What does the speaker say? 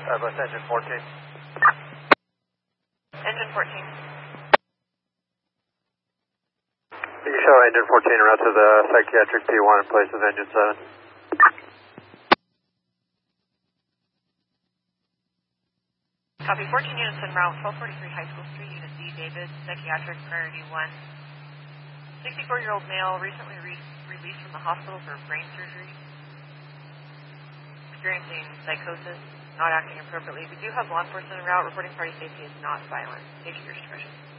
Bus engine 14. Engine 14. You can show engine 14 en route to the psychiatric P1 in place of engine 7. Copy, 14 units en route, 1243 High School Street, Unit D, David, psychiatric priority 1. 64-year-old male, recently released from the hospital for brain surgery. Experiencing psychosis, not acting appropriately. We do have law enforcement en route. Reporting party safety is not violent. Safety your discretion.